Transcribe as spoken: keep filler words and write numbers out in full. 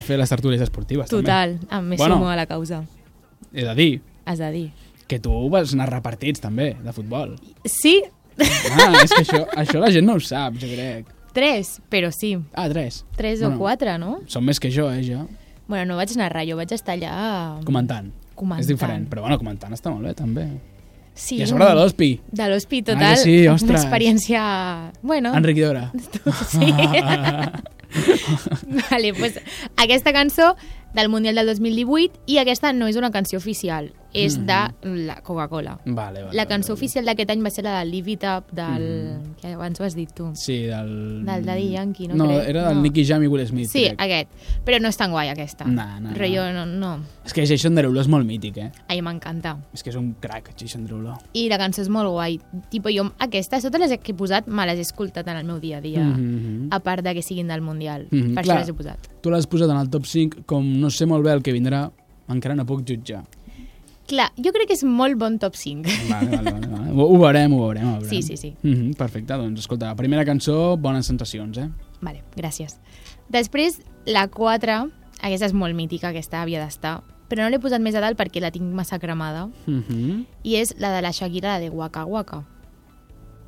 fer les tertúlies esportives, Total, també. em Bueno. sumo a la causa. He de dir Has de dir. que tu vas narrar partits, també, de futbol. Sí, Ah, és que això, això la gent no ho sap, jo crec. tres, però sí. Ah, tres. Tres Bueno. o quatre, no? Són més que jo, eh, jo. Bueno, no vaig narrar, jo vaig estar allà... Comentant. Comentant. És diferent, però bueno, comentant està molt bé, també. Sí, I a sobre de l'Hospi. De l'Hospi, Ah, total. que sí, Una ostres. experiència... Bueno... Enriquidora. Sí. Vale, pues, aquesta cançó del Mundial del dos mil divuit i aquesta no és una canció oficial, és Mhm. de la Coca-Cola. Vale, vale. La cançó vale, oficial d'aquest any va ser la de Live It Up, del... Mhm. que abans ho has dit tu. Sí, del... Del Daddy Yankee, no No, crec? era del No. Nicky Jam i Will Smith. Sí, crec. aquest. Però no és tan guai, aquesta. No, no, Rollo, no, no. És que Jason Derulo és molt mític, eh? Ai, m'encanta. És que és un crack, Jason Derulo. I la cançó és molt guai. Tipo, jo aquestes, totes les que he posat, me les he escoltat en el meu dia a dia. Mhm. A part de que siguin del Mundial. Mhm, Per clar. això les he posat. Tu l'has posat en el top cinc, com no sé molt bé el que vindrà, encara no puc jutjar. Clar, jo crec que és molt bon top cinc. Vale, vale, vale. vale. Ho, ho veurem, ho veurem. Ho veurem. Sí, sí, sí. Mhm, perfecte, doncs escolta, la primera cançó, bones sensacions, eh? Vale, gràcies. Després, la quatre, aquesta és molt mítica, aquesta havia d'estar, però no l'he posat més a dalt perquè la tinc massa cremada, Mhm. i és la de la Shakira, la de Waka Waka.